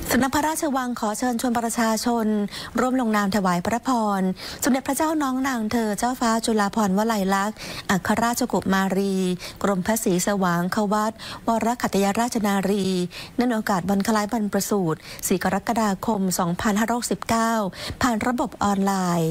สำนักพระราชวังขอเชิญชวนประชาชนร่วมลงนามถวายพระพรสมเด็จพระเจ้าน้องนางเธอเจ้าฟ้าจุฬาภรณ์วลัยลักษณ์อัครราชกุมารีกรมพระศรีสว่างควัตวรขัตยราชนารีเนื่องในโอกาสวันคล้ายวันประสูติ4 กรกฎาคม 2519 ผ่านระบบออนไลน์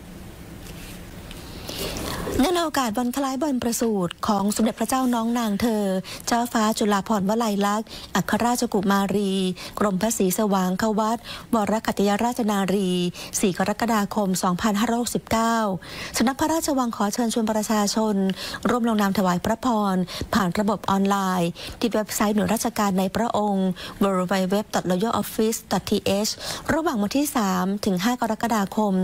เนื่องในโอกาสวันคล้ายวันประสูติของสมเด็จพระเจ้าน้องนางเธอเจ้าฟ้าจุฬาภรณ์วลัยลักษณ์อัครราชกุมารีกรมพระศรีสว่างควัตวรขัตยราชนารี4 กรกฎาคม 2519 สำนักพระราชวังขอเชิญชวนประชาชนร่วมลงนามถวายพระพรผ่านระบบออนไลน์ที่เว็บไซต์หน่วยราชการในพระองค์ www.royaloffice.th ระหว่างวันที่ 3 ถึง 5 กรกฎาคม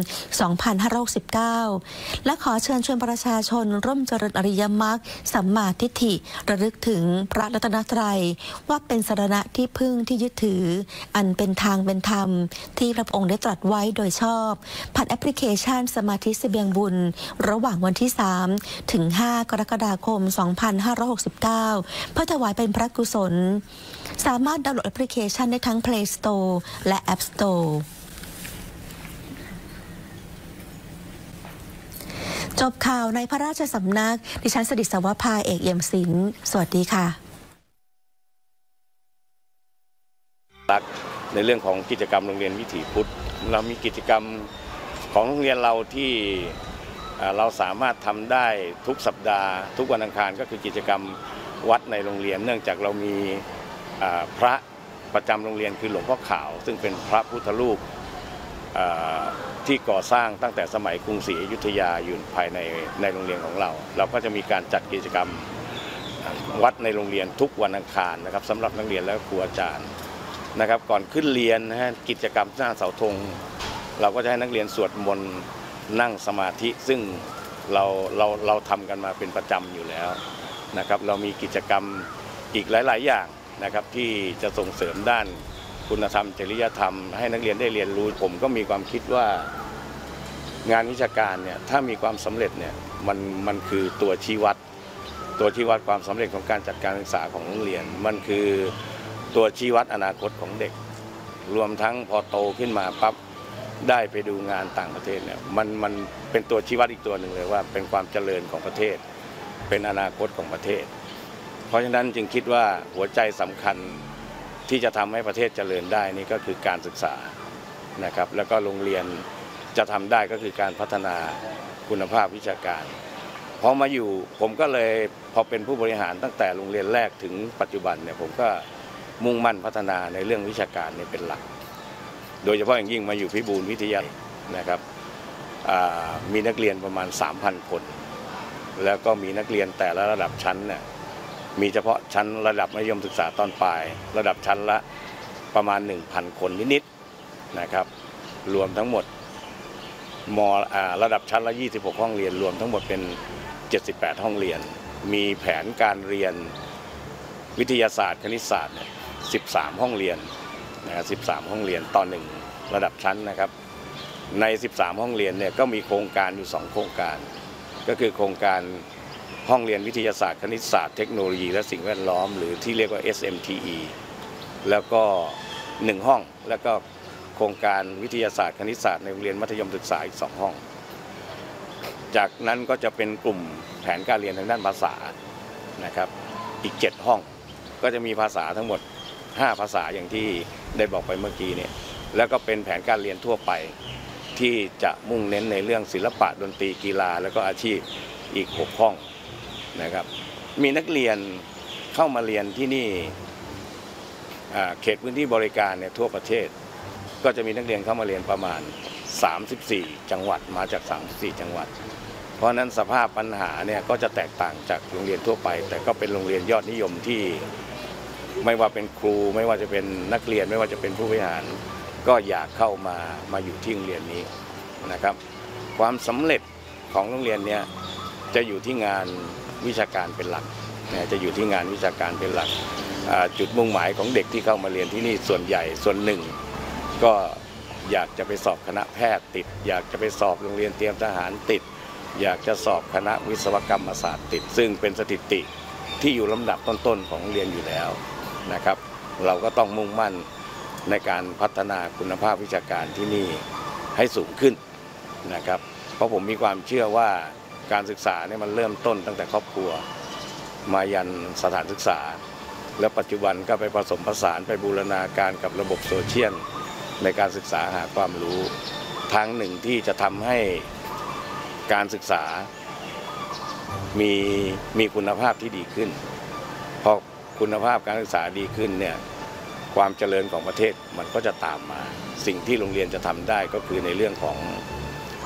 2519 และขอเชิญชวนประชาชนร่วมเจริญอริยมรรคสัมมาทิฏฐิระลึกถึงพระรัตนตรัยว่าเป็นสรณะที่พึ่งที่ยึดถืออันเป็นทางเป็นธรรมที่พระองค์ได้ตรัสไว้โดยชอบผ่านแอปพลิเคชันสมาธิเสบียงบุญระหว่างวันที่ 3 ถึง 5 กรกฎาคม 2569 เพื่อถวายเป็นพระกุศลสามารถดาวน์โหลดแอปพลิเคชันได้ทั้ง Play Store และ App Storeจบข่าวในพระราชสำนักดิฉันสดิษฐ์ สวภาเอกเอี่ยมศิลป์สวัสดีค่ะในเรื่องของกิจกรรมโรงเรียนวิถีพุทธเรามีกิจกรรมของโรงเรียนเราที่เราสามารถทำได้ทุกสัปดาห์ทุกวันอังคารก็คือกิจกรรมวัดในโรงเรียนเนื่องจากเรามีพระประจำโรงเรียนคือหลวงพ่อขาวซึ่งเป็นพระพุทธรูปที่ก่อสร้างตั้งแต่สมัยกรุงศรีอยุธยาอยู่ภายในโรงเรียนของเราก็จะมีการจัดกิจกรรมวัดในโรงเรียนทุกวันอังคารนะครับสำหรับนักเรียนและครูอาจารย์นะครับก่อนขึ้นเรียนนะฮะกิจกรรมหน้าเสาธงเราก็จะให้นักเรียนสวดมนต์นั่งสมาธิซึ่งเราทำกันมาเป็นประจำอยู่แล้วนะครับเรามีกิจกรรมอีกหลายๆอย่างนะครับที่จะส่งเสริมด้านคุณธรรมจริยธรรมให้นักเรียนได้เรียนรู้ผมก็มีความคิดว่างานวิชาการเนี่ยถ้ามีความสำเร็จเนี่ยมันคือตัวชี้วัดความสำเร็จของการจัดการศึกษาของโรงเรียนมันคือตัวชี้วัดอนาคตของเด็กรวมทั้งพอโตขึ้นมาปั๊บได้ไปดูงานต่างประเทศเนี่ยมันเป็นตัวชี้วัดอีกตัวหนึ่งเลยว่าเป็นความเจริญของประเทศเป็นอนาคตของประเทศเพราะฉะนั้นจึงคิดว่าหัวใจสำคัญที่จะทำให้ประเทศเจริญได้นี่ก็คือการศึกษานะครับแล้วก็โรงเรียนจะทำได้ก็คือการพัฒนาคุณภาพวิชาการพอมาอยู่ผมก็เลยพอเป็นผู้บริหารตั้งแต่โรงเรียนแรกถึงปัจจุบันเนี่ยผมก็มุ่งมั่นพัฒนาในเรื่องวิชาการเนี่ยเป็นหลักโดยเฉพาะอย่างยิ่งมาอยู่พิบูลวิทยานะครับมีนักเรียนประมาณ 3,000 คนแล้วก็มีนักเรียนแต่ละระดับชั้นเนี่ยมีเฉพาะชั้นระดับมัธยมศึกษาตอนปลายระดับชั้นละประมาณ 1,000 คนนิดๆนะครับรวมทั้งหมดระดับชั้นละ26ห้องเรียนรวมทั้งหมดเป็น78ห้องเรียนมีแผนการเรียนวิทยาศาสตร์คณิตศาสตร์เนี่ย13ห้องเรียนนะครับ13ห้องเรียนต่อ1ระดับชั้นนะครับใน13ห้องเรียนเนี่ยก็มีโครงการอยู่2โครงการก็คือโครงการห้องเรียนวิทยาศาสตร์คณิตศาสตร์เทคโนโลยีและสิ่งแวดล้อมหรือที่เรียกว่า SMTE แล้วก็1ห้องแล้วก็โครงการวิทยาศาสตร์คณิตศาสตร์ในโรงเรียนมัธยมศึกษาอีก2ห้องจากนั้นก็จะเป็นกลุ่มแผนการเรียนทางด้านภาษานะครับอีก7ห้องก็จะมีภาษาทั้งหมด5ภาษาอย่างที่ได้บอกไปเมื่อกี้เนี่ยแล้วก็เป็นแผนการเรียนทั่วไปที่จะมุ่งเน้นในเรื่องศิลปะดนตรีกีฬาแล้วก็อาชีพอีก6ห้องนะครับมีนักเรียนเข้ามาเรียนที่นี่เขตพื้นที่บริการเนี่ยทั่วประเทศก็จะมีนักเรียนเข้ามาเรียนประมาณ34จังหวัดมาจาก34จังหวัดเพราะนั้นสภาพปัญหาเนี่ยก็จะแตกต่างจากโรงเรียนทั่วไปแต่ก็เป็นโรงเรียนยอดนิยมที่ไม่ว่าเป็นครูไม่ว่าจะเป็นนักเรียนไม่ว่าจะเป็นผู้บริหารก็อยากเข้ามาอยู่ที่โรงเรียนนี้นะครับความสำเร็จของโรงเรียนเนี้ยจะอยู่ที่งานวิชาการเป็นหลักจะอยู่ที่งานวิชาการเป็นหลักจุดมุ่งหมายของเด็กที่เข้ามาเรียนที่นี่ส่วนใหญ่ส่วนหนึ่งก็อยากจะไปสอบคณะแพทย์ติดอยากจะไปสอบโรงเรียนเตรียมทหารติดอยากจะสอบคณะวิศวกรรมศาสตร์ติดซึ่งเป็นสถิติที่อยู่ลำดับต้นๆของโรงเรียนอยู่แล้วนะครับเราก็ต้องมุ่งมั่นในการพัฒนาคุณภาพวิชาการที่นี่ให้สูงขึ้นนะครับเพราะผมมีความเชื่อว่าการศึกษาเนี่ยมันเริ่มต้นตั้งแต่ครอบครัวมายันสถานศึกษาแล้วปัจจุบันก็ไปผสมผสานไปบูรณาการกับระบบโซเชียลในการศึกษาหาความรู้ทางหนึ่งที่จะทำให้การศึกษามีคุณภาพที่ดีขึ้นพอคุณภาพการศึกษาดีขึ้นเนี่ยความเจริญของประเทศมันก็จะตามมาสิ่งที่โรงเรียนจะทำได้ก็คือในเรื่องของ